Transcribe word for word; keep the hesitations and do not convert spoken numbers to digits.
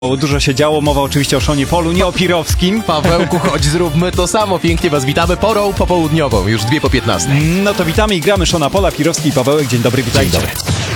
Dużo się działo, mowa oczywiście o Seanie Paulu, nie o Pirowskim. Pawełku, chodź, zróbmy to samo. Pięknie was witamy porą popołudniową, już dwie po piętnastej. No to witamy i gramy Seana Paula, Pirowski i Pawełek. Dzień dobry, witajcie. Dzień dobry.